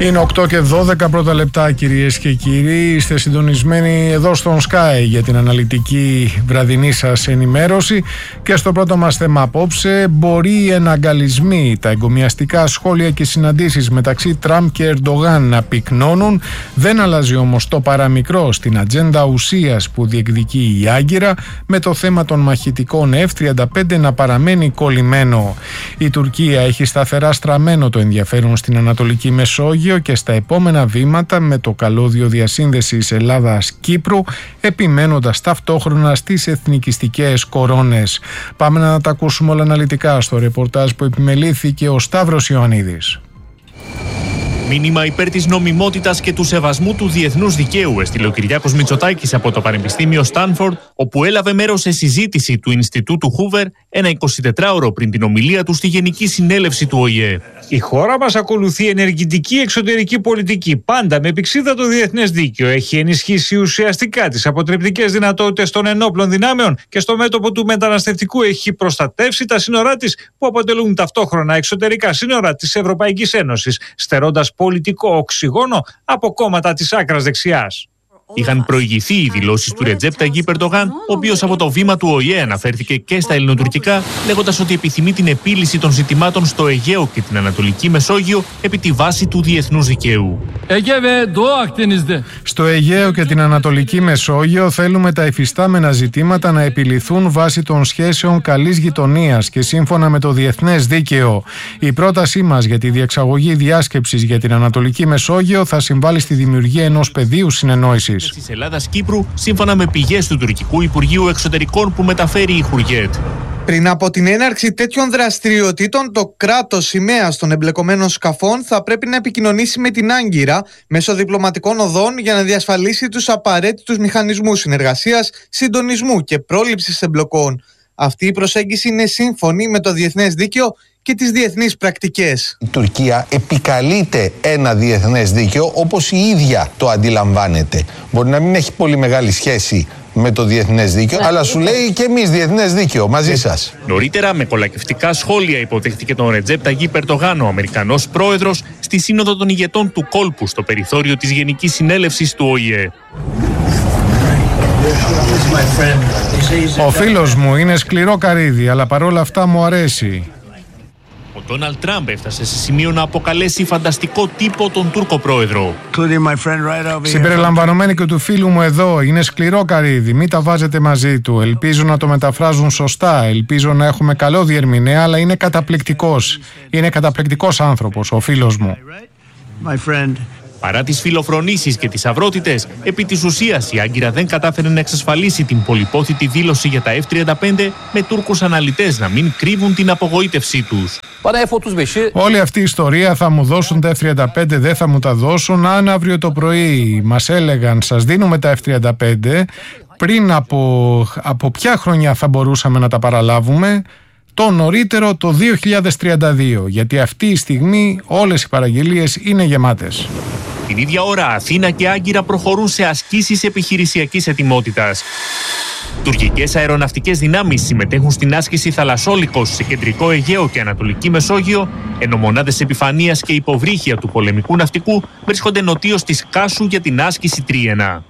Είναι 8 και 12 πρώτα λεπτά, κυρίες και κύριοι. Είστε συντονισμένοι εδώ στον Sky για την αναλυτική βραδινή σας ενημέρωση. Και στο πρώτο μας θέμα απόψε, μπορεί οι εναγκαλισμοί, τα εγκομιαστικά σχόλια και συναντήσεις μεταξύ Τραμπ και Ερντογάν να πυκνώνουν. Δεν αλλάζει όμως το παραμικρό στην ατζέντα ουσίας που διεκδικεί η Άγκυρα, με το θέμα των μαχητικών F-35 να παραμένει κολλημένο. Η Τουρκία έχει σταθερά στραμμένο το ενδιαφέρον στην Ανατολική Μεσόγειο και στα επόμενα βήματα με το καλώδιο διασύνδεσης Ελλάδας-Κύπρου, επιμένοντας ταυτόχρονα στις εθνικιστικές κορώνες. Πάμε να τα ακούσουμε όλα αναλυτικά στο ρεπορτάζ που επιμελήθηκε ο Σταύρος Ιωαννίδης. Μήνυμα υπέρ της νομιμότητας και του σεβασμού του διεθνούς δικαίου έστειλε ο Κυριάκος Μητσοτάκης από το Πανεπιστήμιο Στάνφορντ, όπου έλαβε μέρος σε συζήτηση του Ινστιτούτου Χούβερ ένα 24ωρο πριν την ομιλία του στη Γενική Συνέλευση του ΟΗΕ. Η χώρα μας ακολουθεί ενεργητική εξωτερική πολιτική, πάντα με πηξίδα το διεθνές δίκαιο. Έχει ενισχύσει ουσιαστικά τις αποτρεπτικές δυνατότητες των ενόπλων δυνάμεων και στο μέτωπο του μεταναστευτικού έχει προστατεύσει τα σύνορά της, που αποτελούν ταυτόχρονα εξωτερικά σύνορα της Ευρωπαϊκής Ένωσης, στερώντας πολιτικό οξυγόνο από κόμματα της άκρας δεξιάς. Είχαν προηγηθεί οι δηλώσεις του Ρετζέπ Ταγίπ Ερντογάν, ο οποίος από το βήμα του ΟΗΕ αναφέρθηκε και στα ελληνοτουρκικά, λέγοντας ότι επιθυμεί την επίλυση των ζητημάτων στο Αιγαίο και την Ανατολική Μεσόγειο επί τη βάση του διεθνούς δικαίου. Στο Αιγαίο και την Ανατολική Μεσόγειο θέλουμε τα υφιστάμενα ζητήματα να επιληθούν βάσει των σχέσεων καλής γειτονίας και σύμφωνα με το διεθνές δίκαιο. Η πρότασή μας για τη διεξαγωγή διάσκεψης για την Ανατολική Μεσόγειο θα συμβάλλει στη δημιουργία ενός πεδίου συνεννόησης της Ελλάδας-Κύπρου, σύμφωνα με πηγές του Τουρκικού Υπουργείου Εξωτερικών που μεταφέρει η Χουριέτ. Πριν από την έναρξη τέτοιων δραστηριοτήτων, το κράτος σημαίας των εμπλεκομένων σκαφών θα πρέπει να επικοινωνήσει με την Άγκυρα μέσω διπλωματικών οδών για να διασφαλίσει τους απαραίτητους μηχανισμούς συνεργασίας, συντονισμού και πρόληψης εμπλοκών. Αυτή η προσέγγιση είναι σύμφωνη με το διεθνές δίκαιο και τις διεθνείς πρακτικές. Η Τουρκία επικαλείται ένα διεθνές δίκαιο όπως η ίδια το αντιλαμβάνεται. Μπορεί να μην έχει πολύ μεγάλη σχέση με το διεθνές δίκαιο, αλλά σου λέει και εμείς διεθνές δίκαιο μαζί σας. Νωρίτερα, με κολακευτικά σχόλια, υποδέχτηκε τον Ρετζέπ Ταγίπ Ερντογάν, ο Αμερικανός πρόεδρος, στη Σύνοδο των ηγετών του κόλπου στο περιθώριο της Γενικής Συνέλευσης του ΟΗΕ. Ο φίλος μου είναι σκληρό καρύδι, αλλά παρόλα αυτά μου αρέσει. Ο Ντόναλντ Τραμπ έφτασε σε σημείο να αποκαλέσει φανταστικό τύπο τον Τούρκο πρόεδρο. Συμπεριλαμβανομένη και του φίλου μου εδώ, είναι σκληρό καρύδι, μην τα βάζετε μαζί του. Ελπίζω να το μεταφράζουν σωστά, ελπίζω να έχουμε καλό διερμηνέα, αλλά είναι καταπληκτικός. Είναι καταπληκτικός άνθρωπος, ο φίλος μου. Παρά τις φιλοφρονήσεις και τις αυρότητες, επί της ουσίας η Άγκυρα δεν κατάφερε να εξασφαλίσει την πολυπόθητη δήλωση για τα F-35, με Τούρκους αναλυτές να μην κρύβουν την απογοήτευσή τους. Όλη αυτή η ιστορία, θα μου δώσουν τα F-35, δεν θα μου τα δώσουν. Αν αύριο το πρωί μας έλεγαν σας δίνουμε τα F-35, πριν από ποια χρονιά θα μπορούσαμε να τα παραλάβουμε? Το νωρίτερο, το 2032, γιατί αυτή η στιγμή όλες οι παραγγελίες είναι γεμάτες. Την ίδια ώρα, Αθήνα και Άγκυρα προχωρούν σε ασκήσεις επιχειρησιακής ετοιμότητας. Τουρκικές αεροναυτικές δυνάμεις συμμετέχουν στην άσκηση Θαλασσόλικος σε κεντρικό Αιγαίο και Ανατολική Μεσόγειο, ενώ μονάδες επιφανείας και υποβρύχια του πολεμικού ναυτικού βρίσκονται νοτίως της Κάσου για την άσκηση Τρίενα.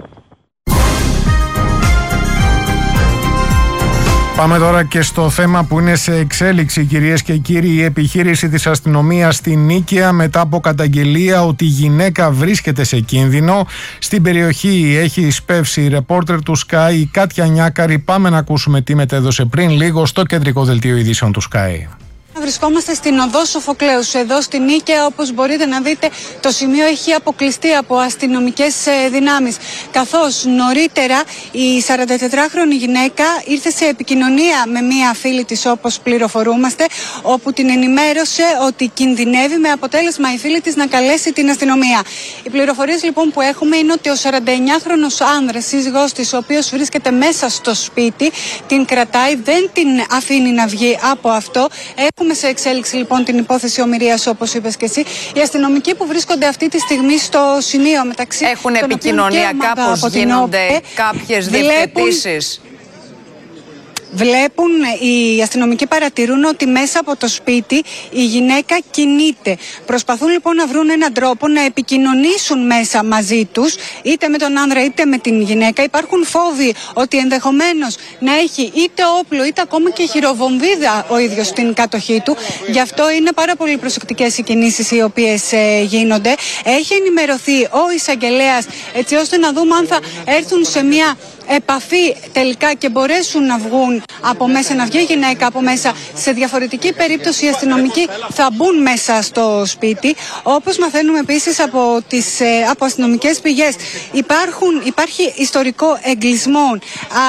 Πάμε τώρα και στο θέμα που είναι σε εξέλιξη, κυρίες και κύριοι. Η επιχείρηση της αστυνομίας στη Νίκαια μετά από καταγγελία ότι η γυναίκα βρίσκεται σε κίνδυνο. Στην περιοχή έχει σπεύσει η ρεπόρτερ του Sky, η Κάτια Νιάκαρη. Πάμε να ακούσουμε τι μετέδωσε πριν λίγο στο κεντρικό δελτίο ειδήσεων του Sky. Βρισκόμαστε στην οδό Σοφοκλέους, εδώ στη Νίκαια. Όπως μπορείτε να δείτε, το σημείο έχει αποκλειστεί από αστυνομικές δυνάμεις. Καθώς νωρίτερα η 44χρονη γυναίκα ήρθε σε επικοινωνία με μία φίλη της, όπως πληροφορούμαστε, όπου την ενημέρωσε ότι κινδυνεύει, με αποτέλεσμα η φίλη της να καλέσει την αστυνομία. Οι πληροφορίες λοιπόν που έχουμε είναι ότι ο 49χρονος άνδρας, σύζυγός της, ο οποίος βρίσκεται μέσα στο σπίτι, την κρατάει, δεν την αφήνει να βγει από αυτό. Έχουμε σε εξέλιξη λοιπόν την υπόθεση ομηρίας, όπως είπες και εσύ. Οι αστυνομικοί που βρίσκονται αυτή τη στιγμή στο σημείο, μεταξύ έχουν επικοινωνία, κάπως γίνονται κάποιες διευθετήσεις. βλέπουν, οι αστυνομικοί παρατηρούν ότι μέσα από το σπίτι η γυναίκα κινείται. Προσπαθούν λοιπόν να βρουν έναν τρόπο να επικοινωνήσουν μέσα μαζί τους, είτε με τον άνδρα είτε με την γυναίκα. Υπάρχουν φόβοι ότι ενδεχομένως να έχει είτε όπλο είτε ακόμα και χειροβομβίδα ο ίδιος στην κατοχή του. Γι' αυτό είναι πάρα πολύ προσεκτικές οι κινήσεις οι οποίες γίνονται. Έχει ενημερωθεί ο εισαγγελέας έτσι ώστε να δούμε αν θα έρθουν σε μια επαφή τελικά και μπορέσουν να βγουν από μέσα, να βγει η γυναίκα από μέσα. Σε διαφορετική περίπτωση οι αστυνομικοί θα μπουν μέσα στο σπίτι. Όπως μαθαίνουμε επίσης από αστυνομικές πηγές, υπάρχει ιστορικό εγκλισμών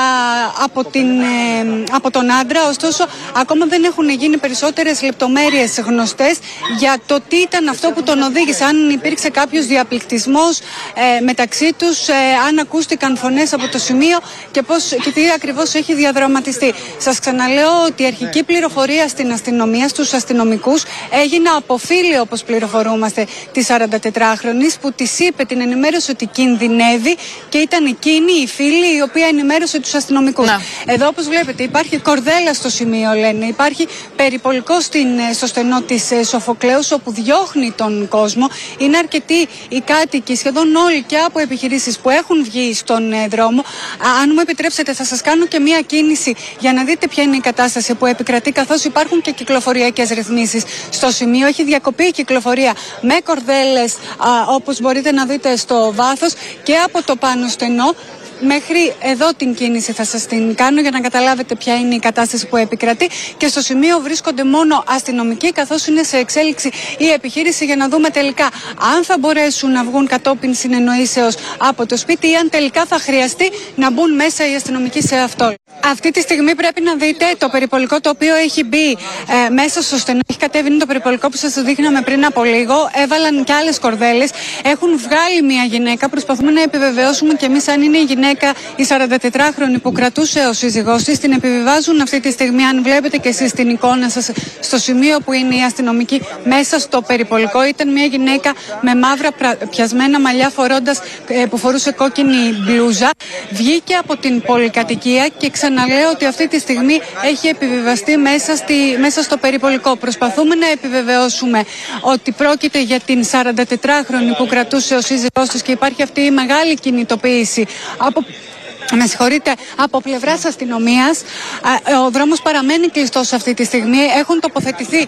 από τον άντρα, ωστόσο ακόμα δεν έχουν γίνει περισσότερες λεπτομέρειες γνωστές για το τι ήταν αυτό που τον οδήγησε, αν υπήρξε κάποιος διαπληκτισμός μεταξύ τους, αν ακούστηκαν φωνές από το σημείο και τι ακριβώς έχει διαδραματιστεί. Σας ξαναλέω ότι η αρχική πληροφορία στην αστυνομία, στους αστυνομικούς, έγινε από φίλη, όπως πληροφορούμαστε, της 44χρονης, που της είπε, την ενημέρωσε ότι κινδυνεύει και ήταν εκείνη η φίλη η οποία ενημέρωσε τους αστυνομικούς. Εδώ, όπως βλέπετε, υπάρχει κορδέλα στο σημείο, λένε. Υπάρχει περιπολικό στο στενό της Σοφοκλέους, όπου διώχνει τον κόσμο. Είναι αρκετοί οι κάτοικοι, σχεδόν όλοι και από επιχειρήσεις που έχουν βγει στον δρόμο. Αν μου επιτρέψετε, θα σας κάνω και μία κίνηση για να δείτε ποια είναι η κατάσταση που επικρατεί, καθώς υπάρχουν και κυκλοφοριακές ρυθμίσεις στο σημείο. Έχει διακοπεί η κυκλοφορία με κορδέλες, όπως μπορείτε να δείτε στο βάθος, και από το πάνω στενό. Μέχρι εδώ την κίνηση θα σας την κάνω για να καταλάβετε ποια είναι η κατάσταση που επικρατεί, και στο σημείο βρίσκονται μόνο αστυνομικοί, καθώς είναι σε εξέλιξη η επιχείρηση για να δούμε τελικά αν θα μπορέσουν να βγουν κατόπιν συνεννοήσεως από το σπίτι ή αν τελικά θα χρειαστεί να μπουν μέσα οι αστυνομικοί σε αυτό. Αυτή τη στιγμή πρέπει να δείτε το περιπολικό το οποίο έχει μπει μέσα στο στενό. Έχει κατέβει, είναι το περιπολικό που σας δείχναμε πριν από λίγο. Έβαλαν και άλλες κορδέλες. Έχουν βγάλει μια γυναίκα. Προσπαθούμε να επιβεβαιώσουμε κι εμείς αν είναι η γυναίκα, η 44χρονη που κρατούσε ο σύζυγός της. Την επιβιβάζουν αυτή τη στιγμή. Αν βλέπετε και εσείς την εικόνα σας στο σημείο που είναι οι αστυνομικοί μέσα στο περιπολικό, ήταν μια γυναίκα με μαύρα πιασμένα μαλλιά, που φορούσε κόκκινη μπλούζα. Βγήκε από την πολυκατοικία και ξαναλέω ότι αυτή τη στιγμή έχει επιβιβαστεί μέσα στο περιπολικό. Προσπαθούμε να επιβεβαιώσουμε ότι πρόκειται για την 44χρονη που κρατούσε ο σύζυγός της και υπάρχει αυτή η μεγάλη κινητοποίηση από πλευράς αστυνομίας. Ο δρόμος παραμένει κλειστός αυτή τη στιγμή. Έχουν τοποθετηθεί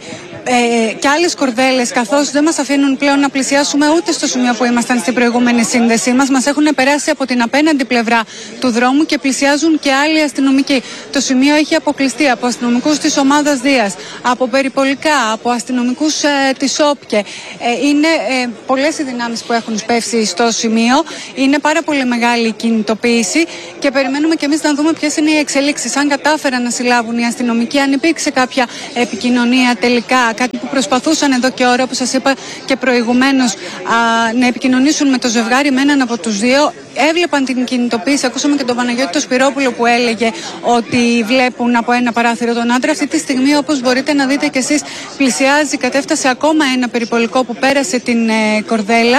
και άλλες κορδέλες, καθώς δεν μας αφήνουν πλέον να πλησιάσουμε ούτε στο σημείο που ήμασταν στην προηγούμενη σύνδεσή μας. Μας έχουν περάσει από την απέναντι πλευρά του δρόμου και πλησιάζουν και άλλοι αστυνομικοί. Το σημείο έχει αποκλειστεί από αστυνομικούς της ομάδας Δίας, από περιπολικά, από αστυνομικούς της ΟΠΚΕ. Είναι πολλές οι δυνάμεις που έχουν σπεύσει στο σημείο. Είναι πάρα πολύ μεγάλη η κινητοποίηση. Και περιμένουμε και εμείς να δούμε ποιες είναι οι εξελίξεις. Αν κατάφεραν να συλλάβουν οι αστυνομικοί, αν υπήρξε κάποια επικοινωνία τελικά, κάτι που προσπαθούσαν εδώ και ώρα, όπως σας είπα και προηγουμένως, να επικοινωνήσουν με το ζευγάρι, με έναν από τους δύο. Έβλεπαν την κινητοποίηση. Ακούσαμε και τον Παναγιώτη τον Σπυρόπουλο που έλεγε ότι βλέπουν από ένα παράθυρο τον άντρα. Αυτή τη στιγμή, όπως μπορείτε να δείτε κι εσείς, πλησιάζει, κατέφτασε ακόμα ένα περιπολικό που πέρασε την κορδέλα.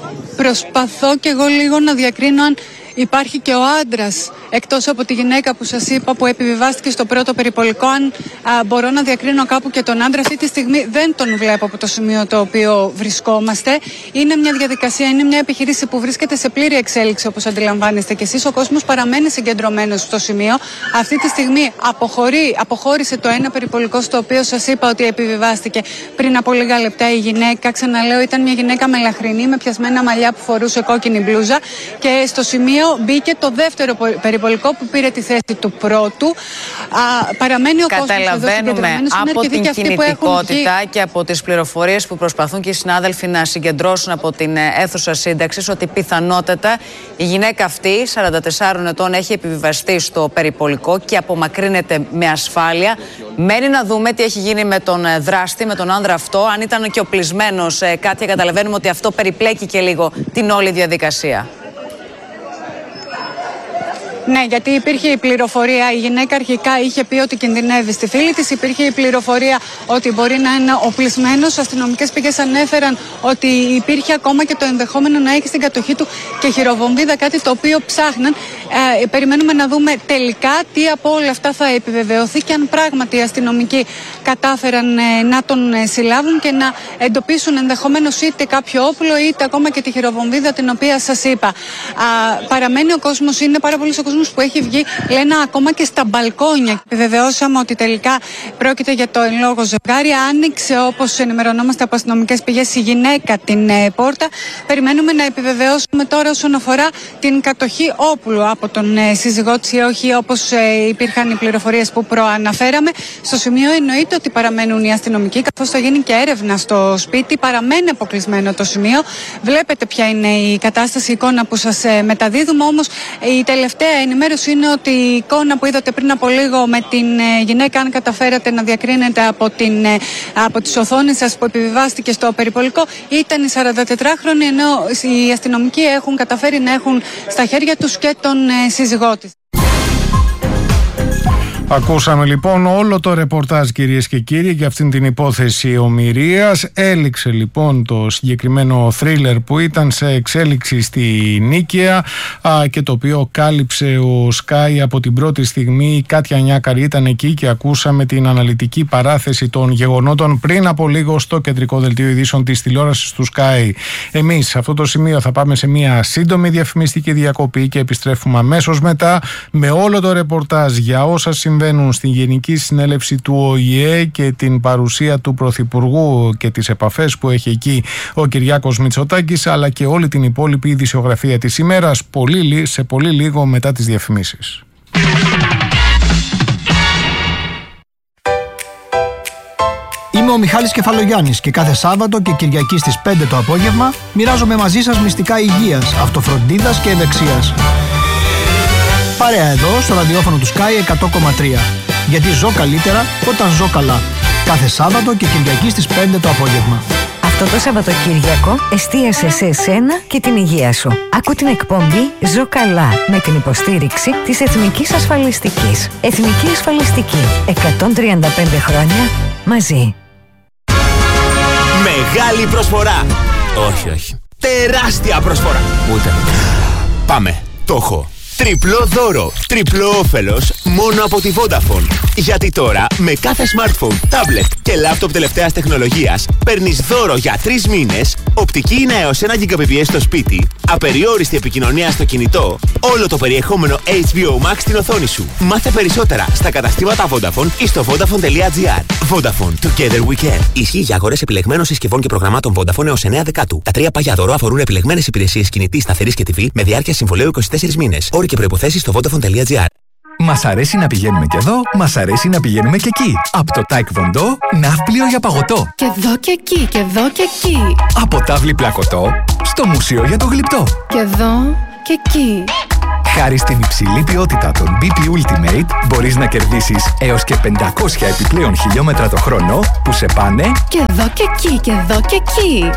Προσπαθώ κι εγώ λίγο να διακρίνω αν υπάρχει και ο άντρας, εκτός από τη γυναίκα που σας είπα που επιβιβάστηκε στο πρώτο περιπολικό. Αν μπορώ να διακρίνω κάπου και τον άντρα, αυτή τη στιγμή δεν τον βλέπω από το σημείο το οποίο βρισκόμαστε. Είναι μια διαδικασία, είναι μια επιχείρηση που βρίσκεται σε πλήρη εξέλιξη, όπως αντιλαμβάνεστε κι εσείς. Ο κόσμος παραμένει συγκεντρωμένος στο σημείο. Αυτή τη στιγμή αποχώρησε το ένα περιπολικό στο οποίο σας είπα ότι επιβιβάστηκε πριν από λίγα λεπτά η γυναίκα. Ξαναλέω, ήταν μια γυναίκα μελαχρινή με πιασμένα μαλλιά που φορούσε κόκκινη μπλούζα, και στο σημείο μπήκε το δεύτερο περιπολικό που πήρε τη θέση του πρώτου. Παραμένει ο κόσμος εδώ συγκεντρωμένος. Από την κινητικότητα και από τις πληροφορίες που προσπαθούν και οι συνάδελφοι να συγκεντρώσουν από την αίθουσα σύνταξης, ότι πιθανότατα η γυναίκα αυτή, 44 ετών, έχει επιβιβαστεί στο περιπολικό και απομακρύνεται με ασφάλεια. Μένει να δούμε τι έχει γίνει με τον δράστη, με τον άνδρα αυτό. Αν ήταν και οπλισμένος κάτι, καταλαβαίνουμε ότι αυτό περιπλέκει και λίγο την όλη διαδικασία. Ναι, γιατί υπήρχε η πληροφορία, η γυναίκα αρχικά είχε πει ότι κινδυνεύει στη φίλη της, υπήρχε η πληροφορία ότι μπορεί να είναι οπλισμένος. Αστυνομικές πηγές ανέφεραν ότι υπήρχε ακόμα και το ενδεχόμενο να έχει στην κατοχή του και χειροβομβίδα, κάτι το οποίο ψάχναν. Περιμένουμε να δούμε τελικά τι από όλα αυτά θα επιβεβαιωθεί και αν πράγματι οι αστυνομικοί κατάφεραν να τον συλλάβουν και να εντοπίσουν ενδεχομένως είτε κάποιο όπλο είτε ακόμα και τη χειροβομβίδα την οποία σας είπα. Παραμένει ο κόσμος, είναι πάρα πολλοί ο κόσμος που έχει βγει, λένε ακόμα και στα μπαλκόνια. Επιβεβαιώσαμε ότι τελικά πρόκειται για το εν λόγω ζευγάρι. Άνοιξε, όπως ενημερωνόμαστε από αστυνομικές πηγές, η γυναίκα την πόρτα. Περιμένουμε να επιβεβαιώσουμε τώρα όσον αφορά την κατοχή όπλου από τον σύζυγό της ή όχι, όπως υπήρχαν οι πληροφορίες που προαναφέραμε. Στο σημείο εννοείται ότι παραμένουν οι αστυνομικοί, καθώς θα γίνει και έρευνα στο σπίτι. Παραμένει αποκλεισμένο το σημείο. Βλέπετε ποια είναι η κατάσταση, η εικόνα που σας μεταδίδουμε. Όμως η τελευταία ενημέρωση είναι ότι η εικόνα που είδατε πριν από λίγο με την γυναίκα, αν καταφέρατε να διακρίνετε από τις οθόνες σας που επιβιβάστηκε στο περιπολικό, ήταν η 44χρονη, ενώ οι αστυνομικοί έχουν καταφέρει να έχουν στα χέρια τους και τον σύζυγό της. Ακούσαμε λοιπόν όλο το ρεπορτάζ, κυρίες και κύριοι, για αυτήν την υπόθεση ομηρίας. Έληξε λοιπόν το συγκεκριμένο θρίλερ που ήταν σε εξέλιξη στη Νίκαια και το οποίο κάλυψε ο Sky από την πρώτη στιγμή. Η Κάτια Νιάκαρη ήταν εκεί και ακούσαμε την αναλυτική παράθεση των γεγονότων πριν από λίγο στο κεντρικό δελτίο ειδήσεων της τηλεόρασης του Sky. Εμείς σε αυτό το σημείο θα πάμε σε μια σύντομη διαφημιστική διακοπή και επιστρέφουμε αμέσως μετά με όλο το ρεπορτάζ για όσα συμβαίνουν στην Γενική Συνέλευση του ΟΗΕ και την παρουσία του Πρωθυπουργού και τις επαφές που έχει εκεί ο Κυριάκος Μητσοτάκης, αλλά και όλη την υπόλοιπη ειδησιογραφία της ημέρας σε πολύ λίγο μετά τις διαφημίσεις. Είμαι ο Μιχάλης Κεφαλογιάννης και κάθε Σάββατο και Κυριακή στις 5 το απόγευμα μοιράζομαι μαζί σας μυστικά υγείας, αυτοφροντίδας και ευεξίας. Παρέα εδώ στο ραδιόφωνο του Sky 100,3. Γιατί ζω καλύτερα όταν ζω καλά. Κάθε Σάββατο και Κυριακή στις 5 το απόγευμα. Αυτό το Σαββατοκύριακο εστίασε σε εσένα και την υγεία σου. Άκου την εκπομπή «Ζω καλά» με την υποστήριξη της Εθνικής Ασφαλιστικής. Εθνική Ασφαλιστική. 135 χρόνια μαζί. Μεγάλη προσφορά. Όχι. Τεράστια προσφορά. Ούτε. Πάμε. Το έχω. Τριπλό δώρο, τριπλό όφελος μόνο από τη Vodafone. Γιατί τώρα με κάθε smartphone, tablet και laptop τελευταίας τεχνολογίας παίρνεις δώρο για 3 μήνες, οπτική είναι έως 1 Gbps στο σπίτι, απεριόριστη επικοινωνία στο κινητό, όλο το περιεχόμενο HBO Max στην οθόνη σου. Μάθε περισσότερα στα καταστήματα Vodafone ή στο Vodafone.gr. Vodafone, together we can. Ισχύει για αγορές επιλεγμένων συσκευών και προγραμμάτων Vodafone έως 9 Δεκάτου. Τα 3 παγιά δώρο αφορούν επιλεγμένες υπηρεσίες κινητής, σταθερής και TV με διάρκεια συμβολαίου 24 μήνες. Όροι και προϋποθέσεις στο Vodafone.gr. Μας αρέσει να πηγαίνουμε και εδώ, μας αρέσει να πηγαίνουμε και εκεί. Από το Taekwondo, ναύπλιο για παγωτό. Και εδώ και εκεί, και εδώ και εκεί. Από τάβλη πλακωτό, στο μουσείο για το γλυπτό. Και εδώ και εκεί. Χάρη στην υψηλή ποιότητα των BP Ultimate, μπορείς να κερδίσεις έως και 500 επιπλέον χιλιόμετρα το χρόνο που σε πάνε και εδώ και εκεί, και εδώ και εκεί.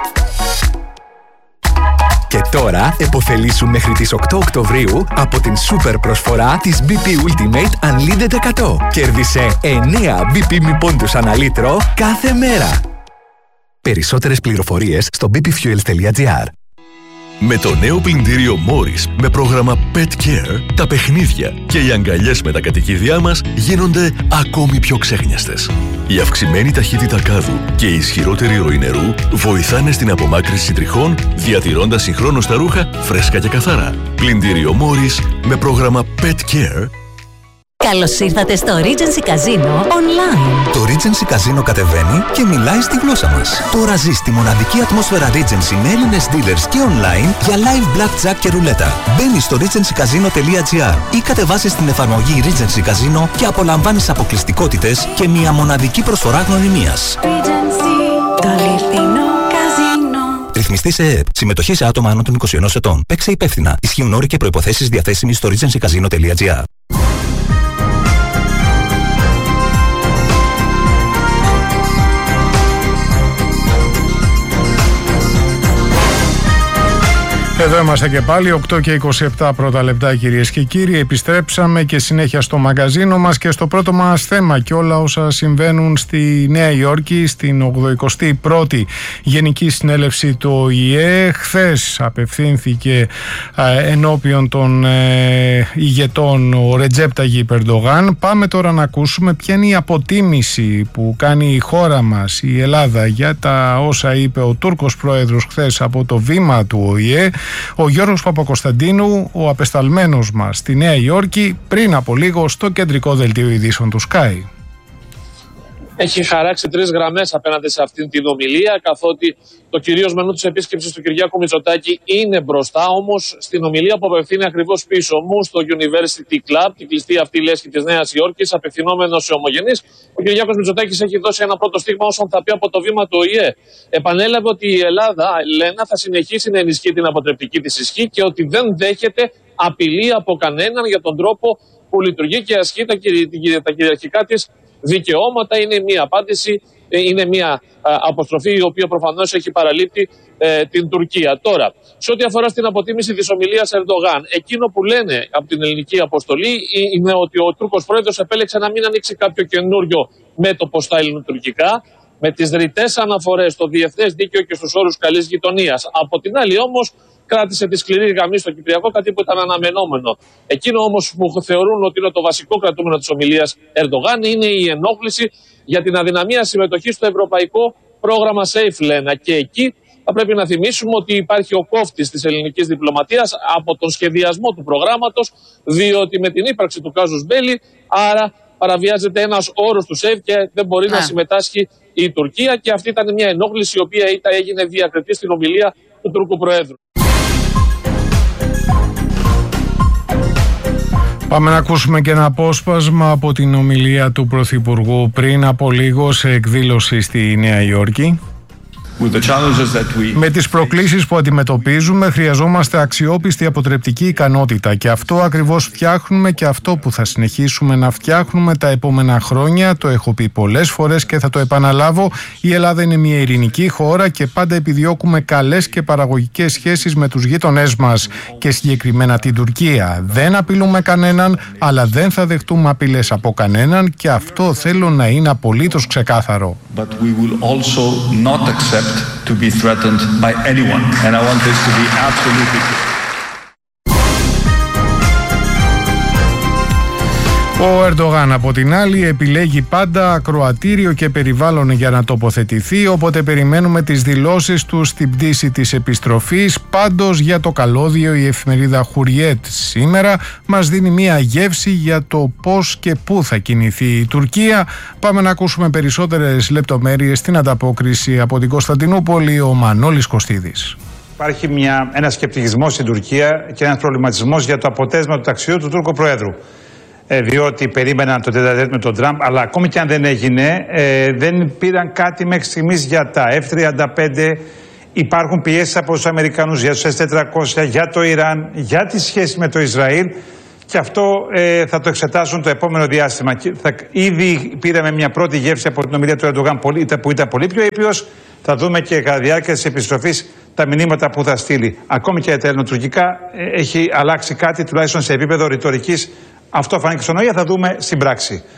Και τώρα επωφελήσου μέχρι τις 8 Οκτωβρίου από την σούπερ προσφορά της BP Ultimate Unlimited 100. Κέρδισε 9 BP μη πόντους ανά λίτρο κάθε μέρα. Περισσότερες πληροφορίες στο bpfuels.gr. Με το νέο πλυντήριο Morris με πρόγραμμα Pet Care, τα παιχνίδια και οι αγκαλιές με τα κατοικίδια μας γίνονται ακόμη πιο ξέχνιαστες. Η αυξημένη ταχύτητα κάδου και η ισχυρότερη ροή νερού βοηθάνε στην απομάκρυνση τριχών, διατηρώντας συγχρόνως τα ρούχα φρέσκα και καθαρά. Πλυντήριο Morris με πρόγραμμα Pet Care. Καλώς ήρθατε στο Regency Casino Online. Το Regency Casino κατεβαίνει και μιλάει στη γλώσσα μας. Τώρα ζεις τη μοναδική ατμόσφαιρα Regency με Έλληνες dealers και online για live blackjack και ρουλέτα. Μπαίνεις στο regencycasino.gr ή κατεβάσεις την εφαρμογή Regency Casino και απολαμβάνεις αποκλειστικότητες και μια μοναδική προσφορά γνωριμίας. Regency, το αληθινό καζίνο. Ρυθμιστή σε ΕΕΠ. Συμμετοχή σε άτομα άνω των 21 ετών. Παίξε υπεύθυνα. Ισχύουν όροι και προϋποθέσεις διαθέσιμοι στο regencycasino.gr. Εδώ είμαστε και πάλι, 8 και 27 πρώτα λεπτά κυρίες και κύριοι. Επιστρέψαμε και συνέχεια στο μαγκαζίνο μας και στο πρώτο μας θέμα και όλα όσα συμβαίνουν στη Νέα Υόρκη στην 81η Γενική Συνέλευση του ΟΗΕ. Χθες απευθύνθηκε ενώπιον των ηγετών ο Ρετζέπ Ταγιίπ Ερντογάν. Πάμε τώρα να ακούσουμε ποια είναι η αποτίμηση που κάνει η χώρα μας, η Ελλάδα, για τα όσα είπε ο Τούρκος Πρόεδρος χθες από το βήμα του ΟΗΕ. Ο Γιώργος Παπακοσταντίνου, ο απεσταλμένος μας στη Νέα Υόρκη, πριν από λίγο στο κεντρικό δελτίο ειδήσεων του Sky. Έχει χαράξει 3 γραμμές απέναντι σε αυτήν την ομιλία, καθότι το κυρίως μενού της επίσκεψης του Κυριάκου Μητσοτάκη είναι μπροστά, όμως στην ομιλία που απευθύνει ακριβώς πίσω μου στο University Club, την κλειστή αυτή λέσχη της Νέας Υόρκης, απευθυνόμενος σε ομογενείς, ο Κυριάκος Μητσοτάκης έχει δώσει ένα πρώτο στίγμα όσον θα πει από το βήμα του ΟΗΕ. Επανέλαβε ότι η Ελλάδα, Ελένα, θα συνεχίσει να ενισχύει την αποτρεπτική της ισχύ και ότι δεν δέχεται απειλή από κανέναν για τον τρόπο που λειτουργεί και ασκεί τα κυριαρχικά της δικαιώματα. Είναι μια απάντηση, είναι μια αποστροφή η οποία προφανώς έχει παραλείπτει την Τουρκία. Τώρα, σε ό,τι αφορά στην αποτίμηση της ομιλίας Ερντογάν, εκείνο που λένε από την ελληνική αποστολή είναι ότι ο Τούρκος πρόεδρος επέλεξε να μην ανοίξει κάποιο καινούριο μέτωπο στα ελληνοτουρκικά, με τις ρητές αναφορές στο διεθνές δίκαιο και στους όρους καλής γειτονίας. Από την άλλη όμως, κράτησε τη σκληρή γραμμή στο Κυπριακό, κάτι που ήταν αναμενόμενο. Εκείνο όμως που θεωρούν ότι είναι το βασικό κρατούμενο της ομιλίας Ερντογάν είναι η ενόχληση για την αδυναμία συμμετοχής στο ευρωπαϊκό πρόγραμμα SAFE, λένε. Και εκεί θα πρέπει να θυμίσουμε ότι υπάρχει ο κόφτης της ελληνικής διπλωματίας από τον σχεδιασμό του προγράμματος, διότι με την ύπαρξη του κάζους μπέλι, άρα παραβιάζεται ένας όρος του SAFE και δεν μπορεί να συμμετάσχει η Τουρκία. Και αυτή ήταν μια ενόχληση η οποία έγινε διακριτή στην ομιλία του Τούρκου Προέδρου. Πάμε να ακούσουμε και ένα απόσπασμα από την ομιλία του Πρωθυπουργού πριν από λίγο σε εκδήλωση στη Νέα Υόρκη. Με τις προκλήσεις που αντιμετωπίζουμε χρειαζόμαστε αξιόπιστη αποτρεπτική ικανότητα και αυτό ακριβώς φτιάχνουμε και αυτό που θα συνεχίσουμε να φτιάχνουμε τα επόμενα χρόνια. Το έχω πει πολλές φορές και θα το επαναλάβω. Η Ελλάδα είναι μια ειρηνική χώρα και πάντα επιδιώκουμε καλές και παραγωγικές σχέσεις με τους γείτονές μας και συγκεκριμένα την Τουρκία. Δεν απειλούμε κανέναν, αλλά δεν θα δεχτούμε απειλές από κανέναν και αυτό θέλω να είναι απολύτως ξεκάθαρο. To be threatened by anyone, and I want this to be absolutely clear. Ο Ερντογάν από την άλλη επιλέγει πάντα ακροατήριο και περιβάλλον για να τοποθετηθεί, οπότε περιμένουμε τις δηλώσεις του στην πτήση της επιστροφής. Πάντως για το καλώδιο η εφημερίδα Χουριέτ σήμερα μας δίνει μια γεύση για το πώς και πού θα κινηθεί η Τουρκία. Πάμε να ακούσουμε περισσότερες λεπτομέρειες στην ανταπόκριση από την Κωνσταντινούπολη, ο Μανώλης Κωστίδης. Υπάρχει ένας σκεπτικισμός στην Τουρκία και ένας προβληματισμός για το αποτέλεσμα του ταξιδιού του Τούρκου Προέδρου. Διότι περίμεναν το τετατέτ με τον Τραμπ, αλλά ακόμη και αν δεν έγινε, δεν πήραν κάτι μέχρι στιγμής για τα F-35. Υπάρχουν πιέσεις από τους Αμερικανούς για τους S-400, για το Ιράν, για τη σχέση με το Ισραήλ και αυτό θα το εξετάσουν το επόμενο διάστημα. Ήδη πήραμε μια πρώτη γεύση από την ομιλία του Ερντογάν που ήταν πολύ πιο ήπιος. Θα δούμε και κατά τη διάρκεια της επιστροφής τα μηνύματα που θα στείλει. Ακόμη και τα ελληνοτουρκικά έχει αλλάξει κάτι, τουλάχιστον σε επίπεδο ρητορικής. Αυτό φάνηκε στον ΟΗΕ, θα δούμε στην πράξη.